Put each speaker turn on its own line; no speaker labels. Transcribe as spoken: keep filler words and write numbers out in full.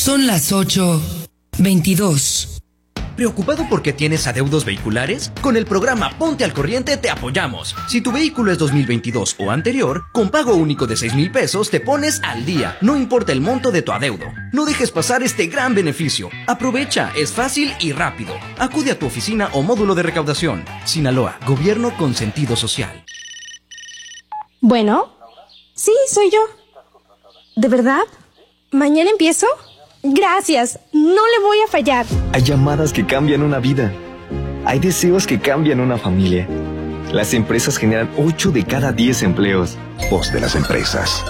Son las ocho veintidós.
¿Preocupado porque tienes adeudos vehiculares? Con el programa Ponte al Corriente te apoyamos. Si tu vehículo es dos mil veintidós o anterior, con pago único de seis mil pesos te pones al día, no importa el monto de tu adeudo. No dejes pasar este gran beneficio. Aprovecha, es fácil y rápido. Acude a tu oficina o módulo de recaudación. Sinaloa, gobierno con sentido social.
Bueno, sí, soy yo. ¿De verdad? ¿Mañana empiezo? Gracias, no le voy a fallar.
Hay llamadas que cambian una vida. Hay deseos que cambian una familia. Las empresas generan ocho de cada diez empleos.
Voz de las empresas.